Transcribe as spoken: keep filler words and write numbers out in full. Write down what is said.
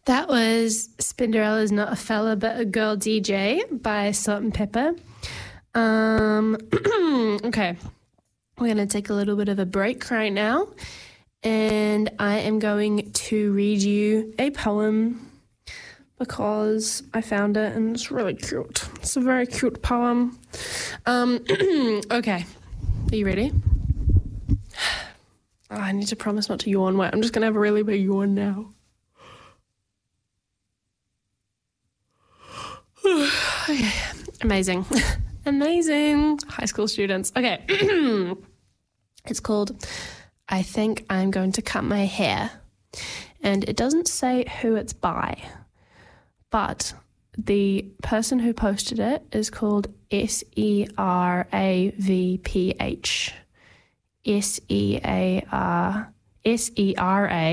That was Spinderella's Not a Fella But a Girl D J by Salt and Pepper. Um, okay, we're going to take a little bit of a break right now, and I am going to read you a poem because I found it and it's really cute. It's a very cute poem. Um, okay, are you ready? Oh, I need to promise not to yawn. Wait, I'm just going to have a really big yawn now. Okay, amazing. Amazing. High school students. Okay. It's called I Think I'm Going to Cut My Hair. And it doesn't say who it's by, but the person who posted it is called S E R A V P H. S E A R S E R A